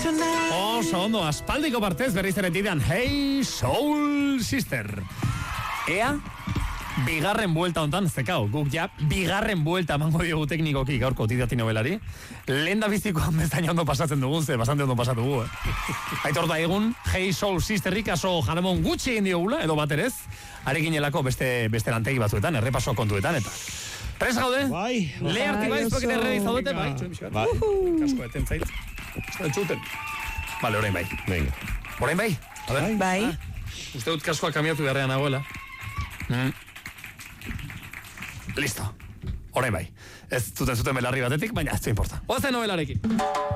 Oso ondo, aspaldiko partez berriz ere tidean, Hey Soul Sister. Ea, bigarren buelta hontan, zekau, guk ja, bigarren buelta mango diogu teknikoki gaurko tideati nobelari. Lehen da bizikoan bezain ondo pasatzen dugun, ze bastante ondo pasatu gu, Aitor da egun, Hey Soul Sisterrik aso janemon gutxi egin diogula, edo baterez, arekinelako beste lantegi batzuetan, errepaso kontuetan, eta... Prez gaude? Bai. Leharti bai, ezpokit erredi zaudete, bai. Bai. Kasko eten zait. Txuten. Vale, orain bai. Orain bai? A ver. Bai. Uste dut kaskoa kamiatu beharrean nagoela. Listo. Orain bai. Ez zuten belarri batetik, baina ez importa. Oazen nobelarekin.